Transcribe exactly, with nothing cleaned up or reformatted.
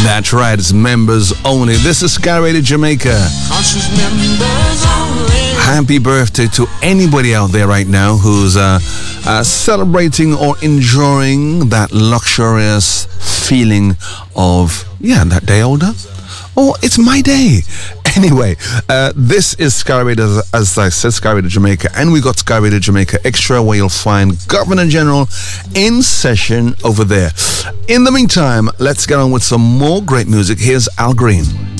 That's right, it's members only. This is Sky Radio Jamaica. Members only. Happy birthday to anybody out there right now who's uh, uh, celebrating or enjoying that luxurious feeling of, yeah, that day older. Oh, it's my day. Anyway, uh, this is Sky Radio, as, as I said, Sky Radio Jamaica, and we got Sky Radio Jamaica Extra, where you'll find Governor General in session over there. In the meantime, let's get on with some more great music. Here's Al Green.